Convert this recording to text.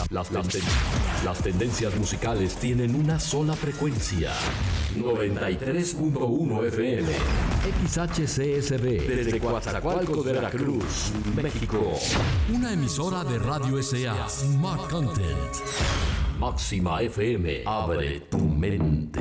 Las tendencias musicales tienen una sola frecuencia. 93.1 FM. XHCSB. Desde Coatzacoalcos, Veracruz, México. Una emisora de Radio S.A. Smart Content. Máxima FM. Abre tu mente.